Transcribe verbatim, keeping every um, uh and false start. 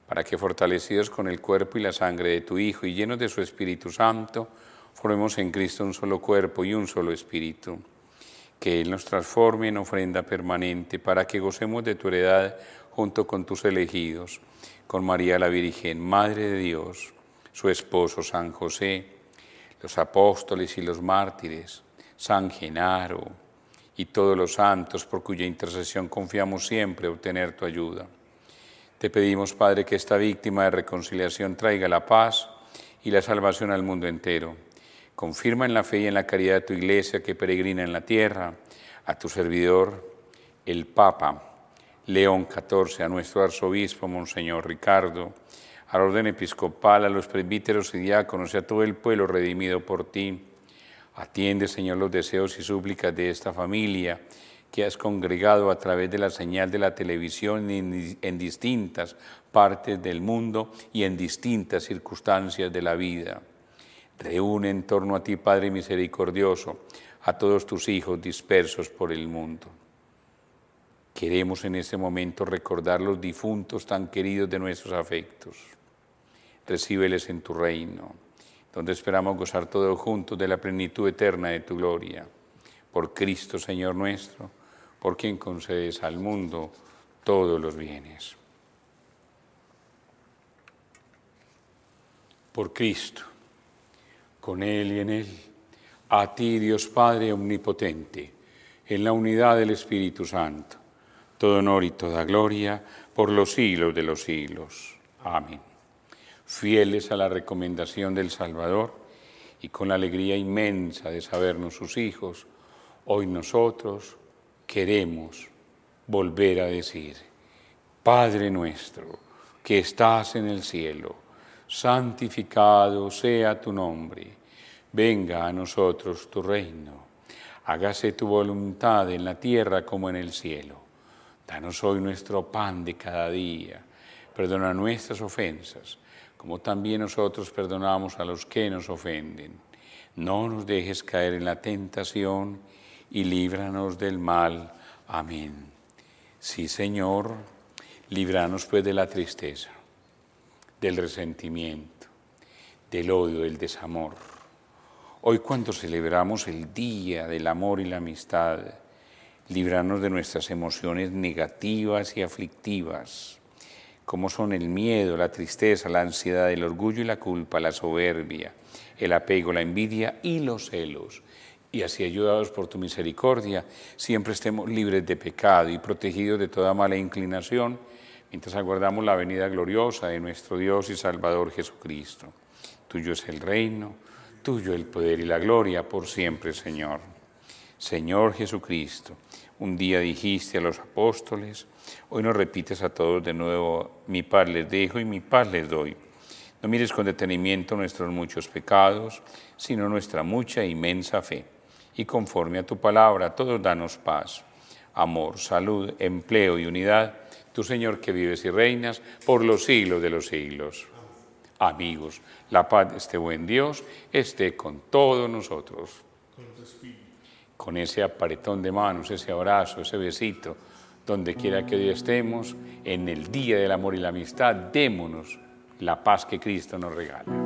para que, fortalecidos con el cuerpo y la sangre de tu Hijo y llenos de su Espíritu Santo, formemos en Cristo un solo cuerpo y un solo espíritu. Que Él nos transforme en ofrenda permanente para que gocemos de tu heredad junto con tus elegidos, con María la Virgen, Madre de Dios, su esposo San José, los apóstoles y los mártires, San Genaro y todos los santos por cuya intercesión confiamos siempre obtener tu ayuda. Te pedimos, Padre, que esta víctima de reconciliación traiga la paz y la salvación al mundo entero. Confirma en la fe y en la caridad de tu Iglesia que peregrina en la tierra, a tu servidor, el Papa León catorce, a nuestro arzobispo, Monseñor Ricardo, al orden episcopal, a los presbíteros y diáconos y a todo el pueblo redimido por ti. Atiende, Señor, los deseos y súplicas de esta familia que has congregado a través de la señal de la televisión en, en distintas partes del mundo y en distintas circunstancias de la vida. Reúne en torno a ti, Padre misericordioso, a todos tus hijos dispersos por el mundo. Queremos en este momento recordar los difuntos tan queridos de nuestros afectos. Recíbeles en tu reino, donde esperamos gozar todos juntos de la plenitud eterna de tu gloria. Por Cristo, Señor nuestro, por quien concedes al mundo todos los bienes. Por Cristo, con Él y en Él, a ti, Dios Padre omnipotente, en la unidad del Espíritu Santo, todo honor y toda gloria por los siglos de los siglos. Amén. Fieles a la recomendación del Salvador y con la alegría inmensa de sabernos sus hijos, hoy nosotros queremos volver a decir: Padre nuestro, que estás en el cielo, santificado sea tu nombre. Venga a nosotros tu reino. Hágase tu voluntad en la tierra como en el cielo. Danos hoy nuestro pan de cada día. Perdona nuestras ofensas, como también nosotros perdonamos a los que nos ofenden. No nos dejes caer en la tentación y líbranos del mal. Amén. Sí, Señor, líbranos pues de la tristeza, del resentimiento, del odio, del desamor. Hoy, cuando celebramos el Día del Amor y la Amistad, líbranos de nuestras emociones negativas y aflictivas, como son el miedo, la tristeza, la ansiedad, el orgullo y la culpa, la soberbia, el apego, la envidia y los celos. Y así, ayudados por tu misericordia, siempre estemos libres de pecado y protegidos de toda mala inclinación, mientras aguardamos la venida gloriosa de nuestro Dios y Salvador Jesucristo. Tuyo es el reino, tuyo el poder y la gloria por siempre, Señor. Señor Jesucristo, un día dijiste a los apóstoles, hoy nos repites a todos de nuevo: mi paz les dejo y mi paz les doy. No mires con detenimiento nuestros muchos pecados, sino nuestra mucha e inmensa fe. Y conforme a tu palabra, a todos danos paz, amor, salud, empleo y unidad, tú, Señor, que vives y reinas por los siglos de los siglos. Amigos, la paz de este buen Dios esté con todos nosotros. Con ese apretón de manos, ese abrazo, ese besito, donde quiera que hoy estemos, en el Día del Amor y la Amistad, démonos la paz que Cristo nos regala.